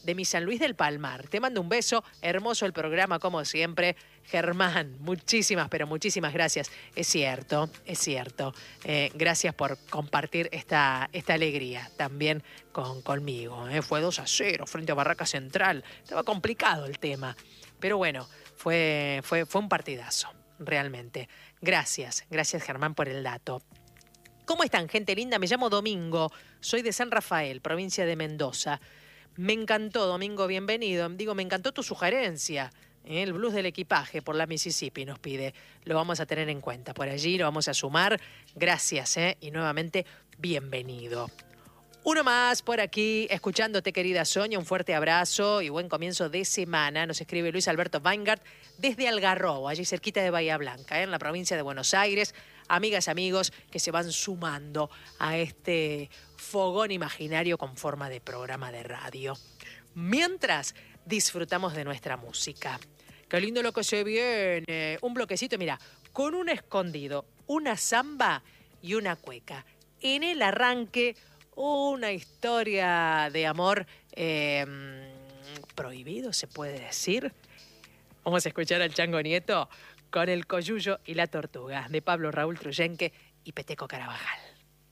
de mi San Luis del Palmar. Te mando un beso, hermoso el programa como siempre. Germán, muchísimas, pero muchísimas gracias. Es cierto, es cierto. Gracias por compartir esta alegría también conmigo. Fue 2-0 frente a Barraca Central. Estaba complicado el tema, pero bueno, fue un partidazo, realmente. Gracias Germán por el dato. ¿Cómo están, gente linda? Me llamo Domingo, soy de San Rafael, provincia de Mendoza. Me encantó, Domingo, bienvenido. Digo, me encantó tu sugerencia. El blues del equipaje por la Mississippi nos pide. Lo vamos a tener en cuenta por allí, lo vamos a sumar. Gracias, y nuevamente, bienvenido. Uno más por aquí, escuchándote, querida Sonia. Un fuerte abrazo y buen comienzo de semana. Nos escribe Luis Alberto Weingart desde Algarrobo, allí cerquita de Bahía Blanca, en la provincia de Buenos Aires. Amigas, amigos que se van sumando a este fogón imaginario con forma de programa de radio. Mientras disfrutamos de nuestra música. Qué lindo lo que se viene. Un bloquecito, mira, con un escondido, una samba y una cueca. En el arranque, una historia de amor prohibido, se puede decir. Vamos a escuchar al Chango Nieto con El Coyuyo y la Tortuga, de Pablo Raúl Truyenque y Peteco Carabajal.